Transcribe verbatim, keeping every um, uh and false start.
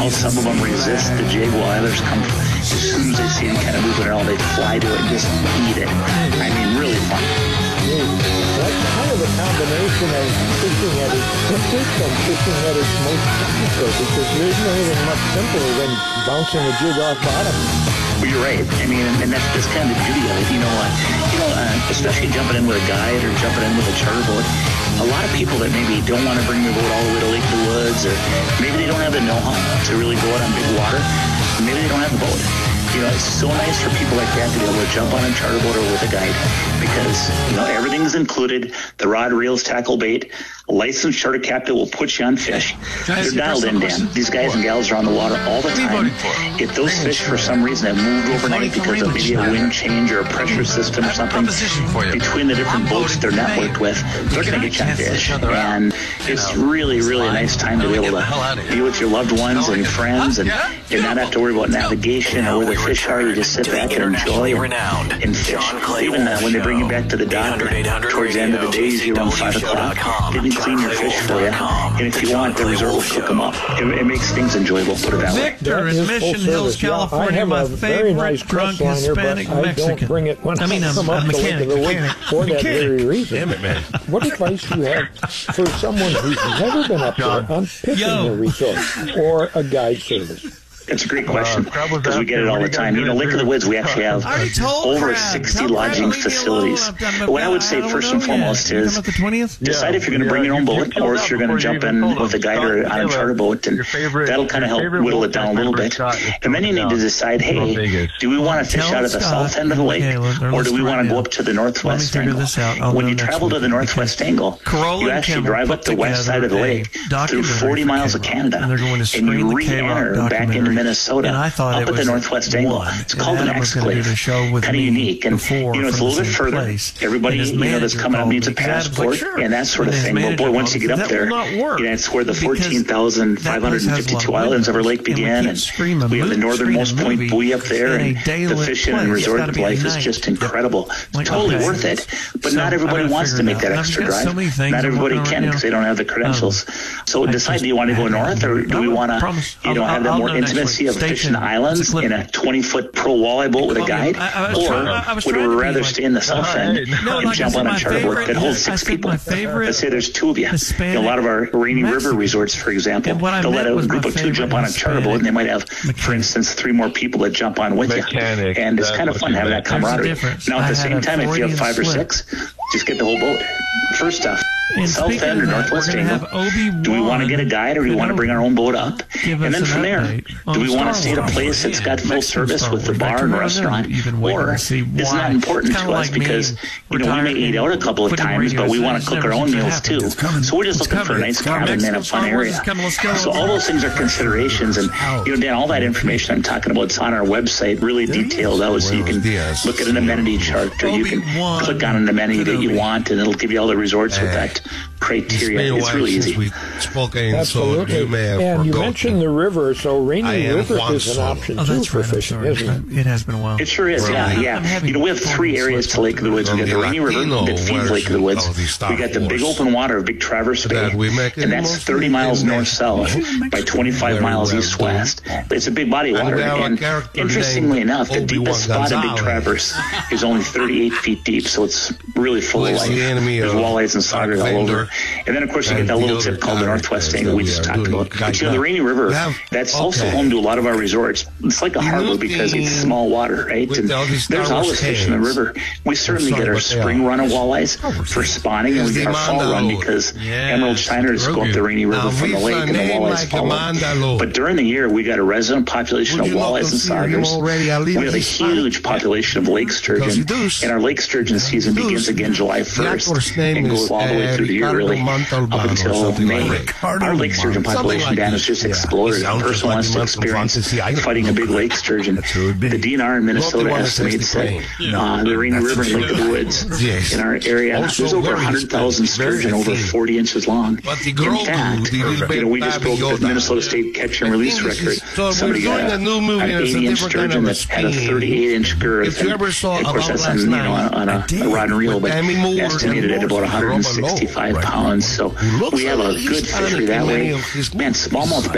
know, some of them resist the jig while others come, as soon as they see him kind of moving around, they fly to it and just eat it. I mean, really fun. That's kind of a combination of fishing at its simplest and fishing at its most technical, because there isn't anything much simpler than bouncing a jig off bottom. Well, you're right. I mean, and that's, that's kind of the beauty of it. You know, uh, you know, uh, especially jumping in with a guide or jumping in with a charter boat. A lot of people that maybe don't want to bring their boat all the way to Lake of the Woods, or maybe they don't have the know-how to really go out on big water. Maybe they don't have the boat. You know, it's so nice for people like that to be able to jump on a charter boat or with a guide, because, you know, everything's included. The rod, reels, tackle, bait. A licensed charter captain will put you on fish. They're dialed in, Dan. These guys and gals are on the water all the time. If those fish, for some reason, have moved overnight because of maybe a wind change or a pressure system or something, between the different boats they're networked with, they're going to get you on fish. And it's really, really a nice time to be able to be with your loved ones and friends and, and not have to worry about navigation or where the fish are. You just sit back and enjoy and, and fish. Even uh, when they bring you back to the dock towards the end of the day, usually around five o'clock, they can clean your fish for you. And if you want, the resort will cook them up. It, it makes things enjoyable, put it that way. Victor in Mission Hills, California, my favorite nice drunk liner, Hispanic I Mexican. don't bring it when I mean, I I'm come a up to Lake mechanic, of the Woods mechanic, for that mechanic. very reason. Damn it, man. What advice do you have for someone who's never been up there on picking Yo. a resort or a guide service? It's a great question, Uh, Crab was because we out get it there. all What the are you time. gonna You know, do Lake of the to Woods, we actually have I already told over Crab. sixty Tell Crab lodging to leave me facilities. alone. I'm- But what I would I say don't first know and yet. foremost You come is up the twentieth? decide if you're going to bring your own boat or if you're going to jump in with a guide or on a charter boat, and that'll kind of help whittle it down a little bit. And then you need to decide, hey, do we want to fish Tell out at the Scott south end of the lake, and Caleb, they're or do we listening want right to go now. up to the Let me northwest figure angle? this out. I'll When know you next travel to week, the northwest because angle, Corolla you and actually Campbell drive put up the west side of the together a lake through documentary forty for miles of K-Rock, Canada, and they're going to and screen you the re-enter K-Rock back into documentary. Minnesota, And I thought up it at the was northwest angle. one. It's And called an Adam was gonna do exclave. the show with Kind of me unique, and before you know, it's a from little the bit same further. place. Everybody, And his you know, that's manager coming up called needs a me, 'cause Adam's like, passport sure. and that sort of And his thing. But manager boy, once called you get me, up that there, will not work, you know, it's where the because fourteen thousand five hundred fifty-two islands of our lake began, and we have the northernmost point buoy up there, and the fishing and resort life is just incredible. It's totally worth it, but not everybody wants to make that extra drive. Not everybody can because they don't have the credentials. So decide, do you want to go north, or do we want to, you know, have that more intimacy of fishing islands in a twenty-foot pro walleye boat with a guide, or would we rather stay in the south end and jump on a charter boat that holds six people? Let's say there's two of you. You know, a lot of our Rainy River resorts, for example, they'll let a group of two jump on a charter boat, and they might have, for instance, three more people that jump on with you. Mechanic, And it's kind of that's fun what having you that meant. camaraderie. difference. Now, at I the had same a time, if you have Freudian five or slip. six, just get the whole boat. First off, And south speaking end or of that, northwest we're gonna angle, have Obi-Wan do we want to get a guide, or do we want to bring our own boat up? Give And us then an from there, update on do we want to Star stay at a Wars. place that's got full Mexican service Star with the Wars. bar Victor and Rosen, restaurant, you've been waiting or to see it's why. not important It's to kinda us like me because, you know, we retiring may eat out a couple of putting times, radio but we want stations, to cook our own never meals seems to too. happen. It's coming. So we're just It's looking for a coming. nice It's coming. cabin in a Mexican fun Star Wars area. is coming. Let's go. So all those things are considerations, and you know, Dan, all that information I'm talking about is on our website, really detailed out, so you can look at an amenity chart, or you can Obi-Wan click on an amenity that you Kenobi. want, and it'll give you all the resorts with that criteria. It's really easy. We've spoken, Absolutely. so you may have And you forgotten. mentioned the river, so I Rainy am River Juan is an Solo. option Oh, too that's for right. I'm fishing, sorry. isn't it? It has been a while. It sure is, Right. yeah, I'm yeah. having You know, we have three fun areas with to Lake of the Woods. We got the The Rainy River Latino that feeds Lake of the Woods. version of the Star We got the big Wars. open water of Big Traverse Bay, That we make it and that's mostly thirty miles in north-south by twenty-five Very miles well east-west. It's a big body of And water, we have a and character interestingly named enough, the Obi-Wan deepest spot in Big Gonzalez. Traverse is only thirty-eight feet deep, so it's really full of Who is life. the enemy There's of walleyes and Darth saugers all over. Vader. And then, of course, you get And that the little other tip called the Northwest characters Angle we that just we are talked doing about. right But, you know, the now. Rainy River, We have- that's also okay. home to a lot of our resorts. It's like a harbor because it's small water, right? With And all these Star there's Wars always fish in the cans. river. We certainly sorry, get our but they spring are. run of walleyes Star Wars for cans. spawning, and we Is get the our fall run Mandalore. because Yes. emerald shiners go up the Rainy River Now, from the with lake, a and the name walleyes like a follow. Mandalore. But during the year, we got a resident population Would of you not walleyes and consider him saugers. already a We have a little huge population of lake sturgeon, you do. and our lake sturgeon season You do. begins again July The first actor's name and goes is, all the way uh, through the year, Ricardo really, Montalbano up or until something May. like that. Our lake sturgeon Something population, like Dan, this. has just Yeah. exploded. It If a sounds person like wants to Montal experience Fantasy Island. fighting a big lake sturgeon, That's who it would be. the D N R in Minnesota Not the estimates that one that's uh, the Rainy River and Lake of the Woods Yes. in our area, Also there's over very one hundred thousand expensive, sturgeon very over thin. forty inches long. But the In Grogu, fact, the little you know, we just baby broke the Yoda. Minnesota State catch and I release think this record. is- so we're Somebody got doing a, a new movie, an and it's a eighty inch different kind sturgeon of that had a spin. thirty-eight inch girth. If you and ever saw of course, About that's on, Last you know, Night, on a, I did, a rod and reel, with but Demi Moore estimated and at about one hundred sixty-five Robert Lowe, pounds. So Who looks we have a like good Hispanic fishery that in way. many of his Man, smallmouth